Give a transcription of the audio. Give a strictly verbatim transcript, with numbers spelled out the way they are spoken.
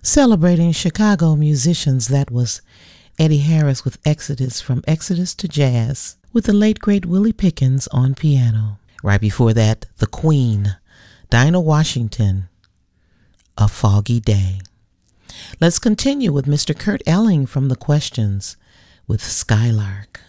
Celebrating Chicago musicians, that was Eddie Harris with Exodus, from Exodus to Jazz, with the late great Willie Pickens on piano. Right before that, the Queen, Dinah Washington, A Foggy Day. Let's continue with Mister Kurt Elling from The Questions with Skylark.